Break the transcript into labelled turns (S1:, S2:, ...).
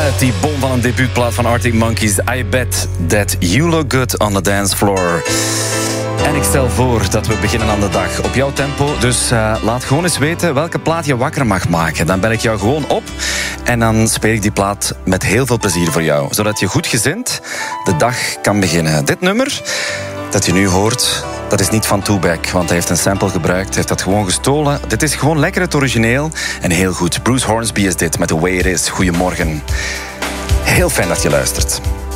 S1: Uit die bom van een debuutplaat van Arctic Monkeys. I bet that you look good on the dance floor. En ik stel voor dat we beginnen aan de dag op jouw tempo. Dus laat gewoon eens weten welke plaat je wakker mag maken. Dan bel ik jou gewoon op en dan speel ik die plaat met heel veel plezier voor jou. Zodat je goed gezind de dag kan beginnen. Dit nummer dat je nu hoort, dat is niet van Tupac, want hij heeft een sample gebruikt, heeft dat gewoon gestolen. Dit is gewoon lekker het origineel en heel goed. Bruce Hornsby is dit met The Way It Is. Goedemorgen. Heel fijn dat je luistert.